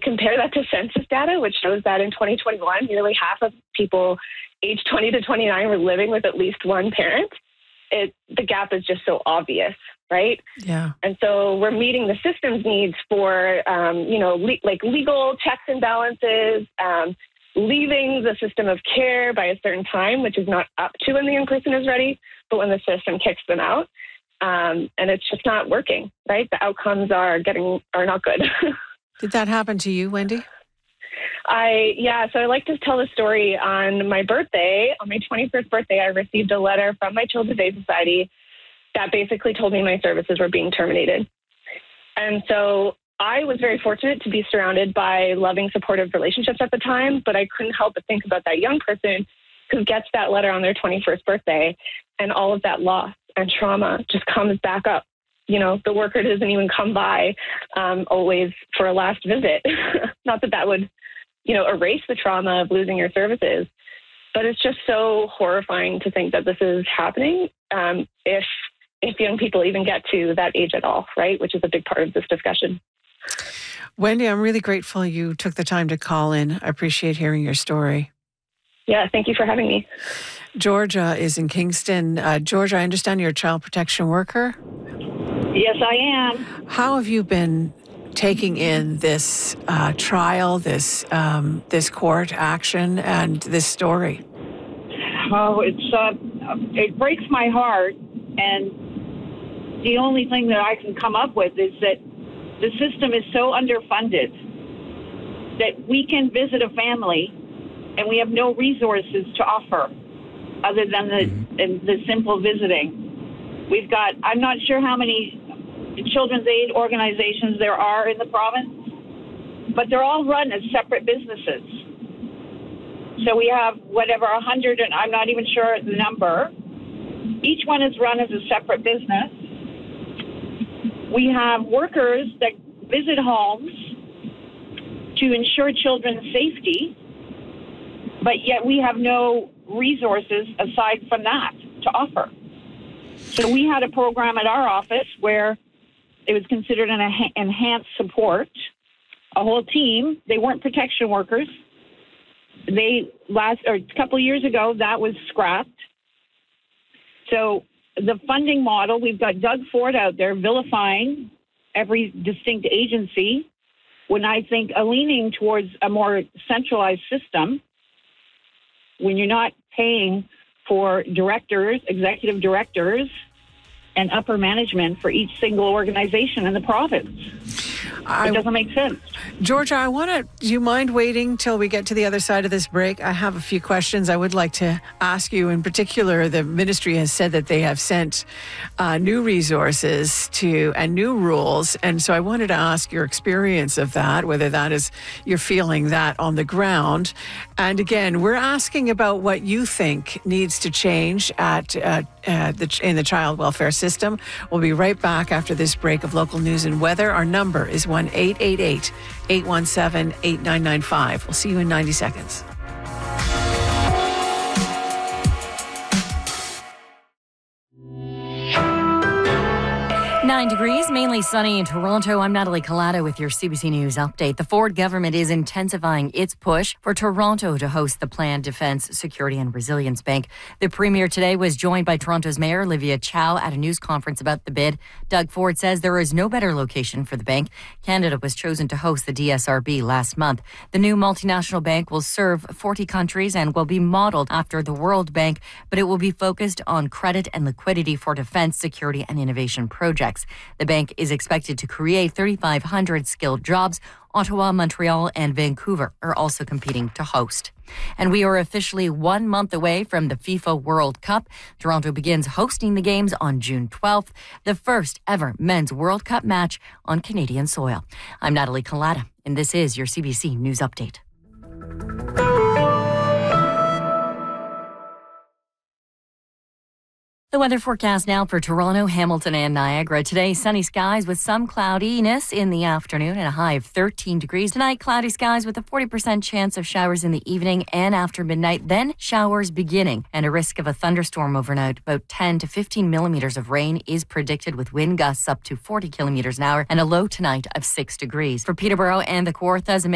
compare that to census data, which shows that in 2021, nearly half of people aged 20 to 29 were living with at least one parent, the gap is just so obvious, right? Yeah. And so we're meeting the system's needs for, legal checks and balances, leaving the system of care by a certain time, which is not up to when the young person is ready, but when the system kicks them out. And it's just not working, right? The outcomes are not good. Did that happen to you, Wendy? So I like to tell the story. On my birthday, on my 21st birthday, I received a letter from my Children's Aid Society that basically told me my services were being terminated. And so I was very fortunate to be surrounded by loving, supportive relationships at the time, but I couldn't help but think about that young person who gets that letter on their 21st birthday, and all of that loss and trauma just comes back up. The worker doesn't even come by always for a last visit. Not that would, erase the trauma of losing your services, but it's just so horrifying to think that this is happening if young people even get to that age at all, right? Which is a big part of this discussion. Wendy, I'm really grateful you took the time to call in. I appreciate hearing your story. Yeah, thank you for having me. Georgia is in Kingston. Georgia, I understand you're a child protection worker. Yes, I am. How have you been taking in this trial, this court action, and this story? Oh, it breaks my heart, and the only thing that I can come up with is that the system is so underfunded that we can visit a family and we have no resources to offer other than the simple visiting. We've got, I'm not sure how many children's aid organizations there are in the province, but they're all run as separate businesses. So we have 100, and I'm not even sure the number. Each one is run as a separate business. We have workers that visit homes to ensure children's safety, but yet we have no resources aside from that to offer. So we had a program at our office where it was considered an enhanced support, a whole team. They weren't protection workers. A couple of years ago, that was scrapped. So the funding model, we've got Doug Ford out there vilifying every distinct agency, when I think a leaning towards a more centralized system, when you're not paying for directors, executive directors, and upper management for each single organization in the province. It doesn't make sense. Georgia, do you mind waiting till we get to the other side of this break? I have a few questions I would like to ask you. In particular, the ministry has said that they have sent new resources and new rules. And so I wanted to ask your experience of that, whether that is, you're feeling that on the ground. And again, we're asking about what you think needs to change in the child welfare system. We'll be right back after this break of local news and weather. Our number is 1-888-817-8995. We'll see you in 90 seconds. Nine degrees, mainly sunny in Toronto. I'm Natalie Collada with your CBC News update. The Ford government is intensifying its push for Toronto to host the planned Defence, Security and Resilience Bank. The Premier today was joined by Toronto's Mayor Olivia Chow at a news conference about the bid. Doug Ford says there is no better location for the bank. Canada was chosen to host the DSRB last month. The new multinational bank will serve 40 countries and will be modelled after the World Bank, but it will be focused on credit and liquidity for defence, security and innovation projects. The bank is expected to create 3,500 skilled jobs. Ottawa, Montreal, and Vancouver are also competing to host. And we are officially 1 month away from the FIFA World Cup. Toronto begins hosting the games on June 12th, the first ever men's World Cup match on Canadian soil. I'm Natalie Collada, and this is your CBC News Update. The weather forecast now for Toronto, Hamilton and Niagara. Today, sunny skies with some cloudiness in the afternoon and a high of 13 degrees. Tonight, cloudy skies with a 40% chance of showers in the evening and after midnight. Then showers beginning and a risk of a thunderstorm overnight. About 10 to 15 millimeters of rain is predicted with wind gusts up to 40 kilometers an hour and a low tonight of 6 degrees. For Peterborough and the Kawarthas,